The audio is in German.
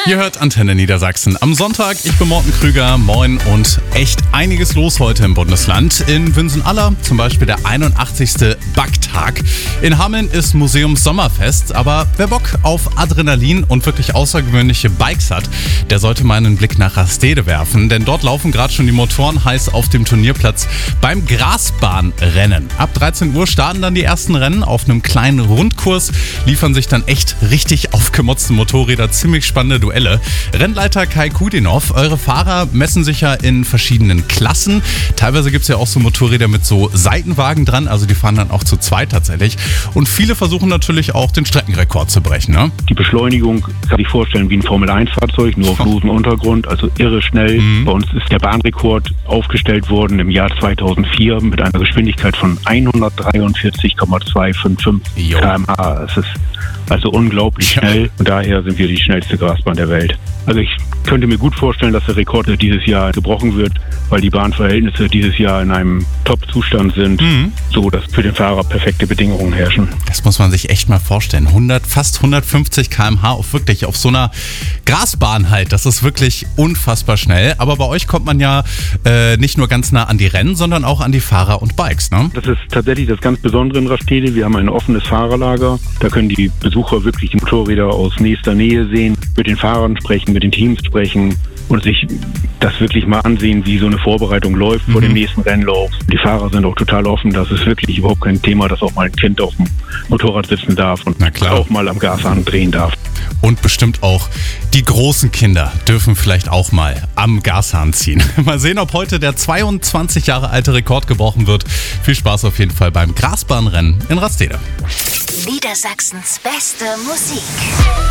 Ihr hört Antenne Niedersachsen am Sonntag. Ich bin Morten Krüger. Moin und echt einiges los heute im Bundesland. In Wünsen-Aller zum Beispiel der 81. Backtag. In Hameln ist Museums-Sommerfest. Aber wer Bock auf Adrenalin und wirklich außergewöhnliche Bikes hat, der sollte mal einen Blick nach Rastede werfen. Denn dort laufen gerade schon die Motoren heiß auf dem Turnierplatz beim Grasbahnrennen. Ab 13 Uhr starten dann die ersten Rennen. Auf einem kleinen Rundkurs liefern sich dann echt richtig aufgemotzte Motorräder ziemlich spannende Duelle. Rennleiter Kai Kudinov, eure Fahrer messen sich ja in verschiedenen Klassen. Teilweise gibt es ja auch so Motorräder mit so Seitenwagen dran, also die fahren dann auch zu zweit tatsächlich. Und viele versuchen natürlich auch den Streckenrekord zu brechen, ne? Die Beschleunigung kann sich vorstellen wie ein Formel-1-Fahrzeug, nur auf losem Untergrund, also irre schnell. Bei uns ist der Bahnrekord aufgestellt worden im Jahr 2004 mit einer Geschwindigkeit von 143,255 km/h. Es ist also unglaublich schnell und daher sind wir die schnellste Grasbahn der Welt. Also ich könnte mir gut vorstellen, dass der Rekord dieses Jahr gebrochen wird, weil die Bahnverhältnisse dieses Jahr in einem Top-Zustand sind, so dass für den Fahrer perfekte Bedingungen herrschen. Das muss man sich echt mal vorstellen. Fast 150 km/h auf so einer Grasbahn halt. Das ist wirklich unfassbar schnell. Aber bei euch kommt man ja nicht nur ganz nah an die Rennen, sondern auch an die Fahrer und Bikes, ne? Das ist tatsächlich das ganz Besondere in Rastede. Wir haben ein offenes Fahrerlager. Da können die Besucher wirklich die Motorräder aus nächster Nähe sehen, mit den Fahrern sprechen, mit den Teams sprechen und sich das wirklich mal ansehen, wie so eine Vorbereitung läuft vor dem nächsten Rennlauf. Die Fahrer sind auch total offen. Das ist wirklich überhaupt kein Thema, dass auch mal ein Kind auf dem Motorrad sitzen darf und auch mal am Gashahn drehen darf. Und bestimmt auch die großen Kinder dürfen vielleicht auch mal am Gashahn ziehen. Mal sehen, ob heute der 22 Jahre alte Rekord gebrochen wird. Viel Spaß auf jeden Fall beim Grasbahnrennen in Rastede. Niedersachsens beste Musik.